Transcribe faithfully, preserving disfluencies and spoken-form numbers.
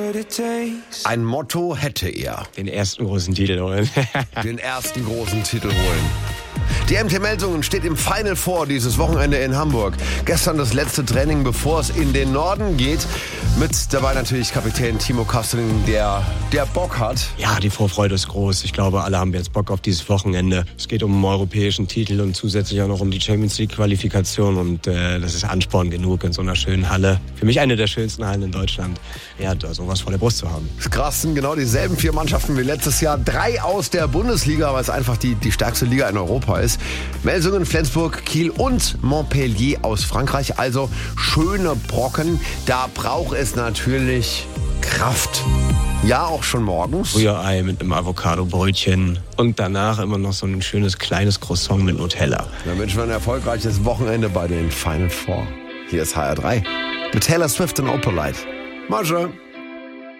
Ein Motto hätte er. Den ersten großen Titel holen. Den ersten großen Titel holen. Die M T Melsungen steht im Final Four dieses Wochenende in Hamburg. Gestern das letzte Training, bevor es in den Norden geht. Mit dabei natürlich Kapitän Timo Kastening, der, der Bock hat. Ja, die Vorfreude ist groß. Ich glaube, alle haben jetzt Bock auf dieses Wochenende. Es geht um einen europäischen Titel und zusätzlich auch noch um die Champions League Qualifikation. Und äh, das ist Ansporn genug in so einer schönen Halle. Für mich eine der schönsten Hallen in Deutschland. Ja, da sowas vor der Brust zu haben. Das krass sind genau dieselben vier Mannschaften wie letztes Jahr. Drei aus der Bundesliga, weil es einfach die, die stärkste Liga in Europa ist. Melsungen, Flensburg, Kiel und Montpellier aus Frankreich. Also schöne Brocken. Da braucht es natürlich Kraft. Ja, auch schon morgens. Rührei mit einem Avocado-Brötchen und danach immer noch so ein schönes kleines Croissant mit Nutella. Dann wünschen wir ein erfolgreiches Wochenende bei den Final Four. Hier ist H R drei mit Taylor Swift und Opalite. Masche.